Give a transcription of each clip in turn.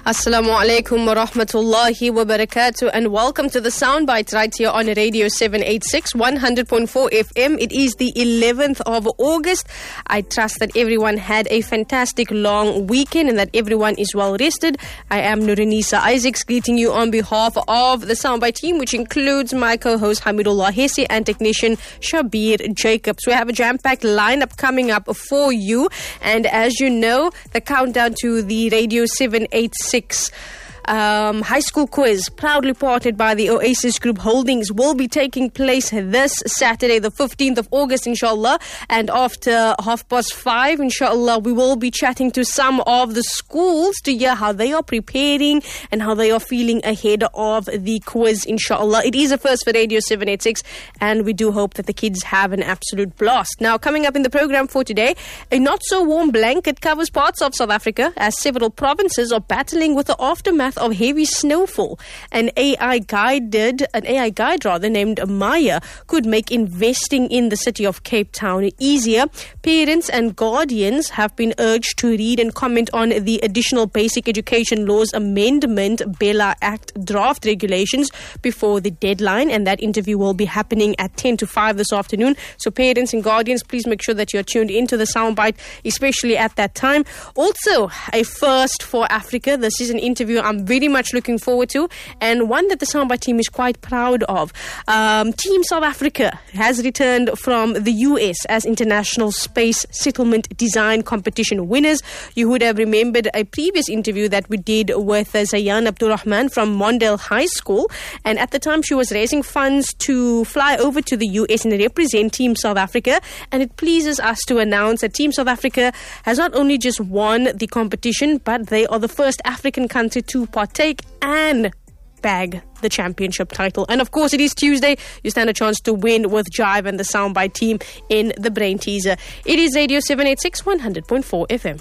Assalamu alaikum wa rahmatullahi wa barakatuh, and welcome to the Soundbite right here on Radio 786 100.4 FM. It is the 11th of August. I trust that everyone had a fantastic long weekend and that everyone is well rested. I am Nurinisa Isaacs greeting you on behalf of the Soundbite team, which includes my co-host Hamidullah Hesse and technician Shabir Jacobs. We have a jam-packed lineup coming up for you, and as you know, the countdown to the Radio 786 high school quiz, proudly partnered by the Oasis Group Holdings, will be taking place this Saturday, the 15th of August, inshallah. And after 5:30, inshallah, we will be chatting to some of the schools to hear how they are preparing and how they are feeling ahead of the quiz, inshallah. It is a first for Radio 786, and we do hope that the kids have an absolute blast. Now, coming up in the program for today, a not-so-warm blanket covers parts of South Africa as several provinces are battling with the aftermath of heavy snowfall. An AI guide named Maya could make investing in the city of Cape Town easier. Parents and guardians have been urged to read and comment on the Additional Basic Education Laws Amendment Bella Act draft regulations before the deadline, and that interview will be happening at 10 to 5 this afternoon. So parents and guardians, please make sure that you're tuned into the Soundbite, especially at that time. Also, a first for Africa. This is an interview I'm very much looking forward to, and one that the Soundbite team is quite proud of. Team South Africa has returned from the US as International Space Settlement Design Competition winners. You would have remembered a previous interview that we did with Zayan Abdurrahman from Mondale High School, and at the time she was raising funds to fly over to the US and represent Team South Africa, and it pleases us to announce that Team South Africa has not only just won the competition, but they are the first African country to partake and bag the championship title. And of course, it is Tuesday. You stand a chance to win with Jive and the Soundbite team in the Brain Teaser. It is Radio 786 100.4 FM.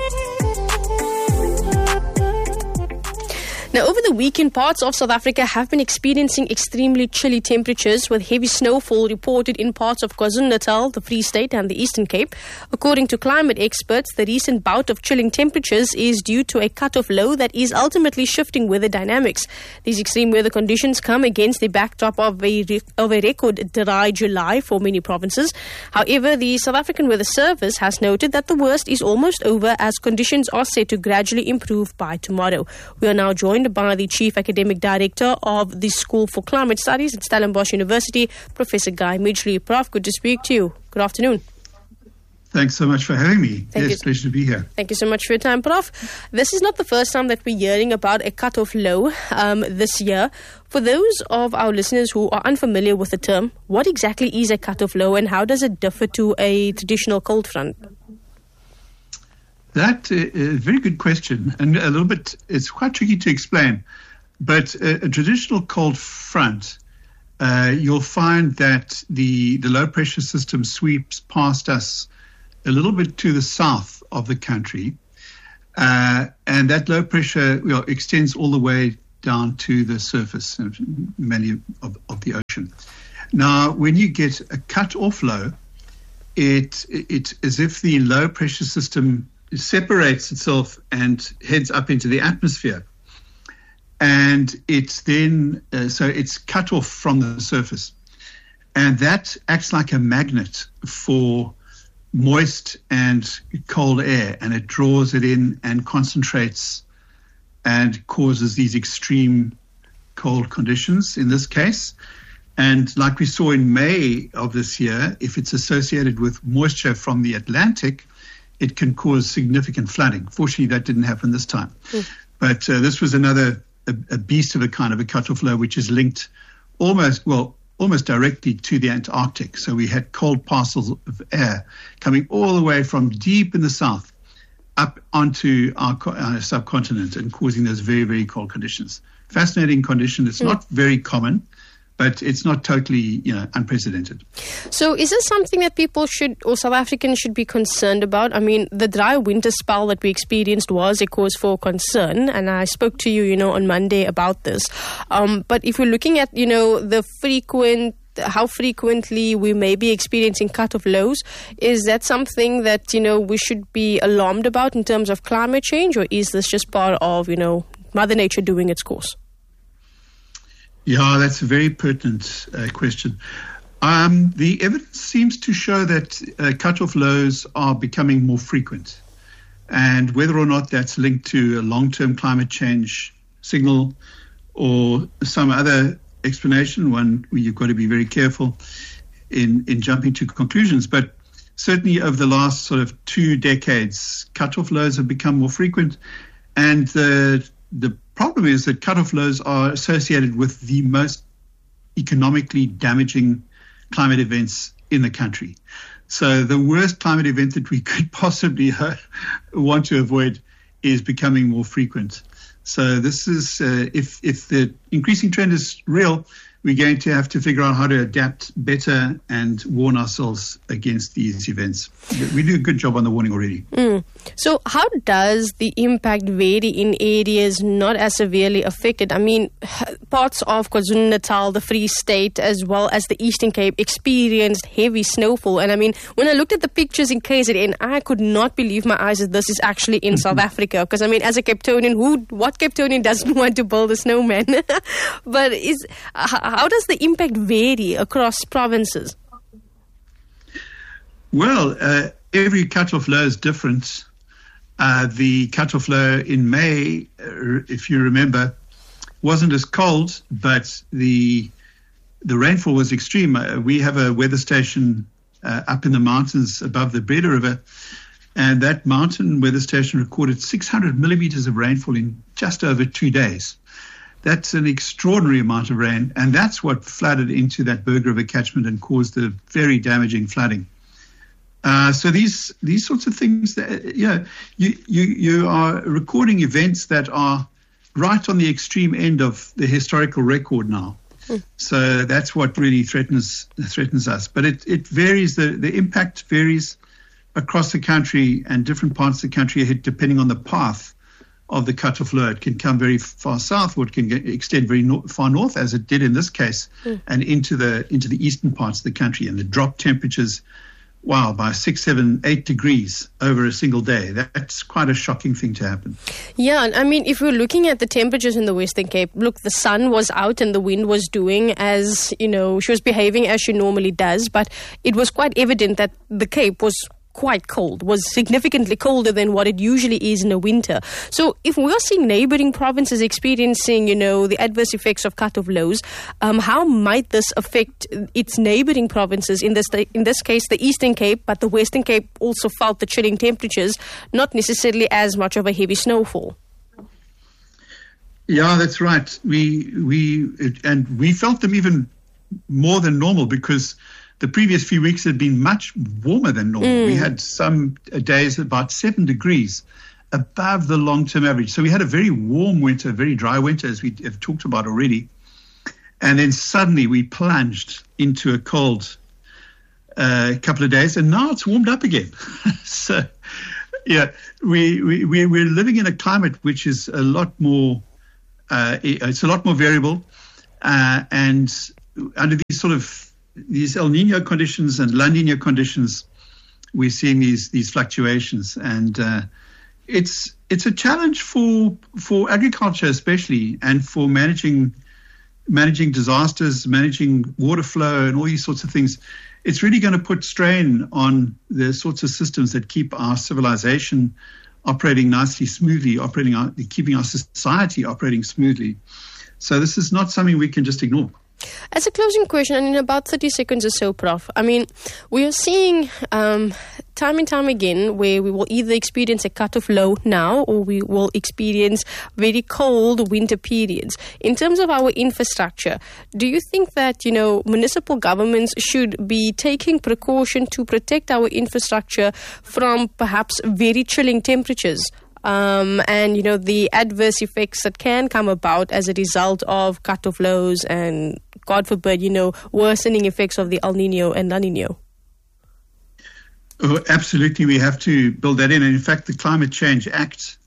Now, over the weekend, parts of South Africa have been experiencing extremely chilly temperatures, with heavy snowfall reported in parts of KwaZulu-Natal, the Free State and the Eastern Cape. According to climate experts, the recent bout of chilling temperatures is due to a cut-off low that is ultimately shifting weather dynamics. These extreme weather conditions come against the backdrop of a record dry July for many provinces. However, the South African Weather Service has noted that the worst is almost over, as conditions are set to gradually improve by tomorrow. We are now joined by the Chief Academic Director of the School for Climate Studies at Stellenbosch University, Professor Guy Midgley. Prof, good to speak to you. Good afternoon. Thanks so much for having me. Yes, pleasure to be here. Thank you so much for your time, Prof. This is not the first time that we're hearing about a cut-off low this year. For those of our listeners who are unfamiliar with the term, what exactly is a cut-off low and how does it differ to a traditional cold front? That is a very good question, and a little bit, it's quite tricky to explain. But a traditional cold front, you'll find that the low pressure system sweeps past us a little bit to the south of the country, and that low pressure extends all the way down to the surface, mainly of the ocean. Now, when you get a cut-off low, it's as if the low pressure system separates itself and heads up into the atmosphere, and it's then so it's cut off from the surface, and that acts like a magnet for moist and cold air, and it draws it in and concentrates and causes these extreme cold conditions in this case. And like we saw in May of this year, if it's associated with moisture from the Atlantic, it can cause significant flooding. Fortunately, that didn't happen this time. But this was another a beast of a kind of a cut-off low, which is linked almost directly to the Antarctic. So we had cold parcels of air coming all the way from deep in the south up onto our subcontinent and causing those very, very cold conditions. Fascinating condition. It's not very common, but it's not totally, unprecedented. So is this something that people or South Africans should be concerned about? I mean, the dry winter spell that we experienced was a cause for concern, and I spoke to you, on Monday about this. But if we're looking at, the frequent how frequently we may be experiencing cut-off lows, is that something that, we should be alarmed about in terms of climate change, or is this just part of, Mother Nature doing its course? Yeah, that's a very pertinent question. The evidence seems to show that cut-off lows are becoming more frequent. And whether or not that's linked to a long-term climate change signal or some other explanation, one where you've got to be very careful in jumping to conclusions. But certainly over the last sort of 2 decades, cut-off lows have become more frequent. And the problem is that cut-off lows are associated with the most economically damaging climate events in the country. So the worst climate event that we could possibly want to avoid is becoming more frequent. So this is, if the increasing trend is real, we're going to have to figure out how to adapt better and warn ourselves against these events. We do a good job on the warning already. So how does the impact vary in areas not as severely affected? I mean, parts of KwaZulu-Natal, the Free State, as well as the Eastern Cape experienced heavy snowfall. And I mean, when I looked at the pictures in KZN, I could not believe my eyes that this is actually in South Africa. Because I mean, as a Capetonian, what Capetonian doesn't want to build a snowman? But how does the impact vary across provinces? Well, every cut-off low is different. The cut-off low in May, if you remember, wasn't as cold, but the rainfall was extreme. We have a weather station up in the mountains above the Breda River, and that mountain weather station recorded 600 millimeters of rainfall in just over 2 days. That's an extraordinary amount of rain, and that's what flooded into that Berg River catchment and caused the very damaging flooding. So these sorts of things, you are recording events that are right on the extreme end of the historical record now. So that's what really threatens us. But it varies. The impact varies across the country, and different parts of the country are hit depending on the path of the cut-off low. It can come very far south, or it can extend very far north, as it did in this case, and into the eastern parts of the country. And the drop temperatures, by 6, 7, 8 degrees over a single day. That's quite a shocking thing to happen. Yeah, and I mean, if we're looking at the temperatures in the Western Cape, look, the sun was out and the wind was doing as, she was behaving as she normally does, but it was quite evident that the Cape was quite cold, was significantly colder than what it usually is in a winter. So if we are seeing neighboring provinces experiencing, the adverse effects of cut-off lows, how might this affect its neighboring provinces? In this case, the Eastern Cape, but the Western Cape also felt the chilling temperatures, not necessarily as much of a heavy snowfall. Yeah, that's right. We felt them even more than normal, because the previous few weeks had been much warmer than normal. We had some days about 7 degrees above the long-term average. So we had a very warm winter, very dry winter, as we have talked about already. And then suddenly we plunged into a cold couple of days, and now it's warmed up again. So, yeah, we're living in a climate which is a lot more, it's a lot more variable. And under these El Nino conditions and La Nina conditions, we're seeing these fluctuations, and it's a challenge for agriculture especially, and for managing disasters, managing water flow, and all these sorts of things. It's really going to put strain on the sorts of systems that keep our civilization operating nicely, smoothly, keeping our society operating smoothly. So this is not something we can just ignore. As a closing question, and in about 30 seconds or so, Prof, I mean, we are seeing time and time again where we will either experience a cut-off low now, or we will experience very cold winter periods. In terms of our infrastructure, do you think that, municipal governments should be taking precaution to protect our infrastructure from perhaps very chilling temperatures? And, the adverse effects that can come about as a result of cut-off lows and, God forbid, worsening effects of the El Nino and La Nina? Oh, absolutely, we have to build that in. And in fact, the Climate Change Act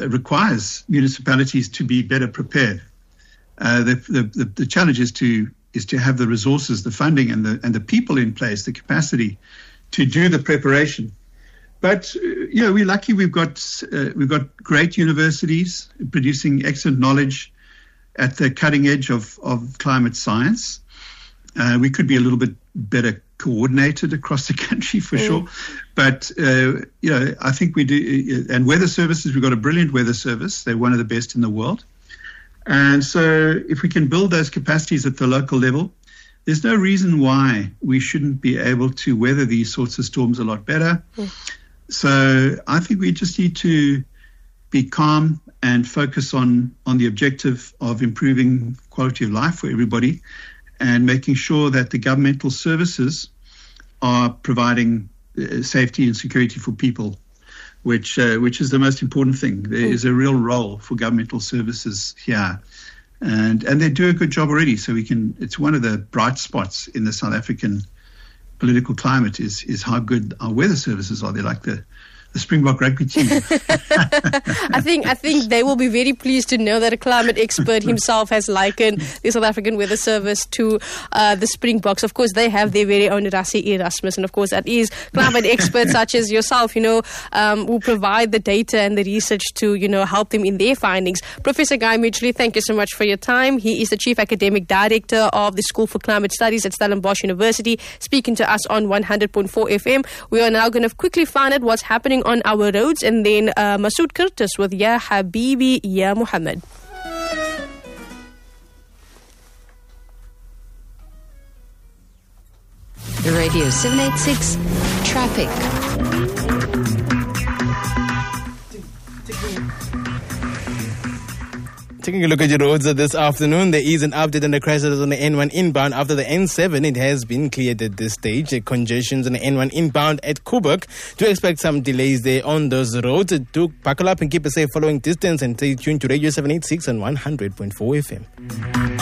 requires municipalities to be better prepared. The challenge is to is to have the resources, the funding, and the people in place, the capacity to do the preparation. But we're lucky. We've got great universities producing excellent knowledge at the cutting edge of climate science. We could be a little bit better coordinated across the country for sure. But, I think we do. And weather services, we've got a brilliant weather service. They're one of the best in the world. And so if we can build those capacities at the local level, there's no reason why we shouldn't be able to weather these sorts of storms a lot better. So I think we just need to be calm and focus on the objective of improving quality of life for everybody and making sure that the governmental services are providing safety and security for people, which is the most important thing. There is a real role for governmental services here. And they do a good job already. So it's one of the bright spots in the South African political climate is how good our weather services are. They're like the Springbok rugby team. I think they will be very pleased to know that a climate expert himself has likened the South African Weather Service to the Springboks. Of course, they have their very own Rassie Erasmus, and of course, that is climate experts such as yourself, who provide the data and the research to, help them in their findings. Professor Guy Midgley, thank you so much for your time. He is the Chief Academic Director of the School for Climate Studies at Stellenbosch University, speaking to us on 100.4 FM. We are now going to quickly find out what's happening on our roads, and then Masood Curtis with Ya Habibi Ya Muhammad. Radio 786 Traffic. Taking a look at your roads this afternoon, there is an update on the crashes on the N1 inbound after the N7. It has been cleared at this stage. Congestions on the N1 inbound at Koeberg. Do expect some delays there on those roads. Do buckle up and keep a safe following distance and stay tuned to Radio 786 and 100.4 FM.